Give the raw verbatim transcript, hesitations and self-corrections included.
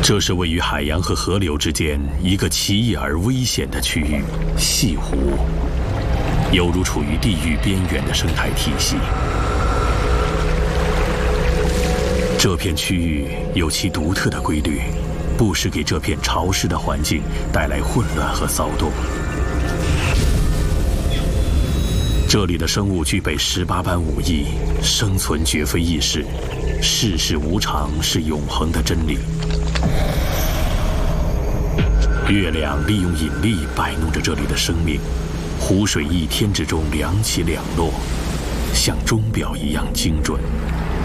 这是位于海洋和河流之间一个奇异而危险的区域——西湖，犹如处于地狱边缘的生态体系。这片区域有其独特的规律，不时给这片潮湿的环境带来混乱和骚动。这里的生物具备十八般武艺，生存绝非易事，世事无常是永恒的真理。月亮利用引力摆弄着这里的生命，湖水一天之中两起两落，像钟表一样精准。